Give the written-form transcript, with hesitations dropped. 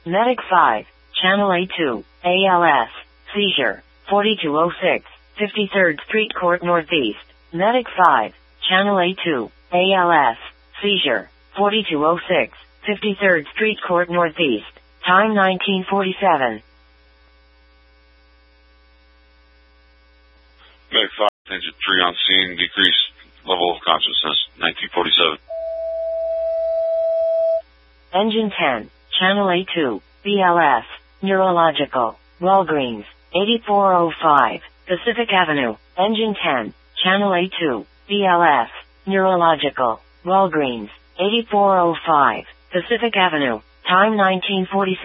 Medic 5, Channel A2, ALS, seizure, 4206, 53rd Street Court Northeast. Medic 5, Channel A2, ALS, seizure, 4206, 53rd Street Court Northeast. Time 1947. Medic 5, Engine 3 on scene, decreased level of consciousness, 1947. Engine 10, Channel A2, BLS, neurological, Walgreens, 8405, Pacific Avenue. Engine 10, Channel A2, BLS, neurological, Walgreens, 8405, Pacific Avenue. Time 1947.